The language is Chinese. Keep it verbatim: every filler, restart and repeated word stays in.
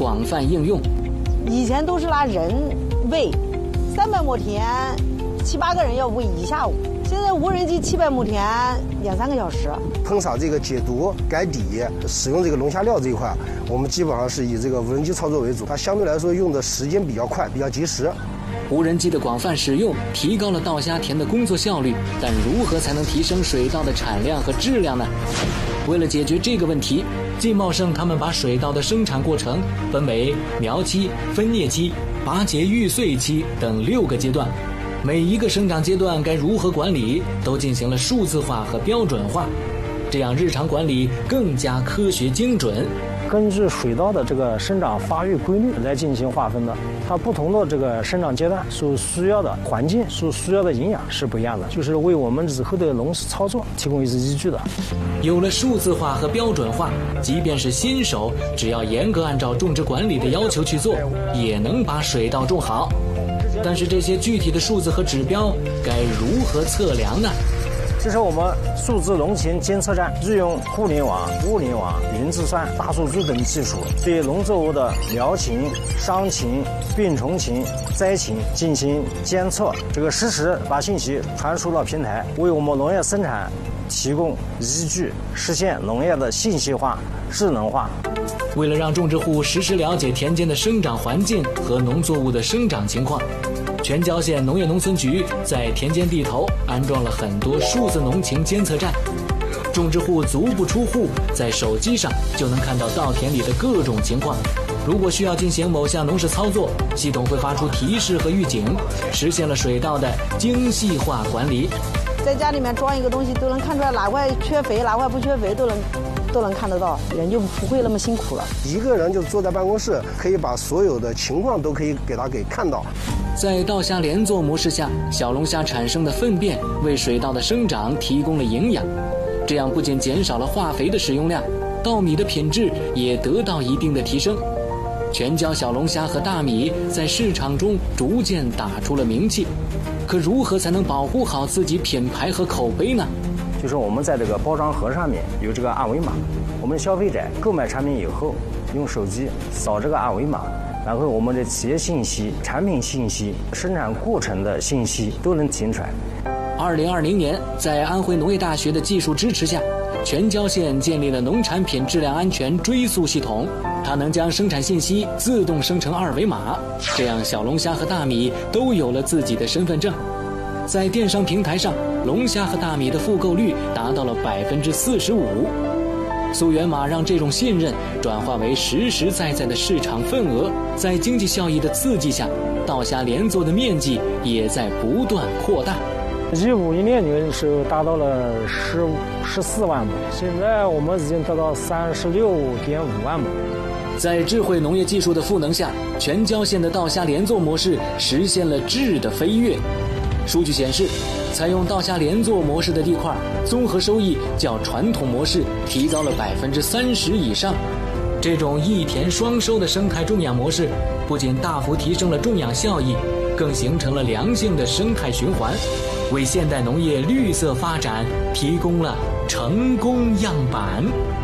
广泛应用。 以前都是拿人喂，三百亩田，七八个人要喂一下午。现在无人机七百亩田，两三个小时。 喷洒这个解毒、改底、使用这个龙虾料这一块，我们基本上是以这个无人机操作为主，它相对来说用的时间比较快，比较及时。 无人机的广泛使用提高了稻虾田的工作效率，但如何才能提升水稻的产量和质量呢？为了解决这个问题，晋茂盛他们把水稻的生产过程分为苗期、分蘖期、拔节育穗期等六个阶段，每一个生长阶段该如何管理都进行了数字化和标准化，这样日常管理更加科学精准。 根据水稻的这个生长发育规律来进行划分的，它不同的这个生长阶段所需要的环境、所需要的营养是不一样的，就是为我们日后的农事操作提供一些依据的。 有了数字化和标准化，即便是新手，只要严格按照种植管理的要求去做，也能把水稻种好。但是这些具体的数字和指标该如何测量呢？ 这是我们数字农情监测站利用互联网、物联网、云计算、大数据等技术，对农作物的苗情、伤情、病虫情、灾情进行监测，这个实时把信息传输到平台，为我们农业生产提供依据，实现农业的信息化、智能化。 为了让种植户实时了解田间的生长环境和农作物的生长情况，全椒县农业农村局在田间地头安装了很多数字农情监测站，种植户足不出户，在手机上就能看到稻田里的各种情况。如果需要进行某项农事操作，系统会发出提示和预警，实现了水稻的精细化管理。 在家里面装一个东西，都能看出来哪块缺肥，哪块不缺肥，都能都能看得到，人就不会那么辛苦了。 一个人就坐在办公室，可以把所有的情况都可以给他给看到。 在稻虾连作模式下，小龙虾产生的粪便为水稻的生长提供了营养，这样不仅减少了化肥的使用量，稻米的品质也得到一定的提升。全椒小龙虾和大米在市场中逐渐打出了名气，可如何才能保护好自己品牌和口碑呢？ 就是我们在这个包装盒上面有这个二维码，我们消费者购买产品以后，用手机扫这个二维码，然后我们的企业信息、产品信息、生产过程的信息都能提出来。 二零二零年，在安徽农业大学的技术支持下，全椒县建立了农产品质量安全追溯系统，它能将生产信息自动生成二维码，这样小龙虾和大米都有了自己的身份证。在电商平台上，龙虾和大米的复购率达到了百分之四十五。溯源码让这种信任转化为实实在在的市场份额，在经济效益的刺激下，稻虾连作的面积也在不断扩大。 一五一六年的时候达到了十十四万亩，现在我们已经达到三十六点五万亩。 在智慧农业技术的赋能下，全椒县的稻虾连作模式实现了质的飞跃。数据显示，采用稻虾连作模式的地块，综合收益较传统模式提高了百分之三十以上。这种一田双收的生态种养模式，不仅大幅提升了种养效益，更形成了良性的生态循环，为现代农业绿色发展提供了成功样板。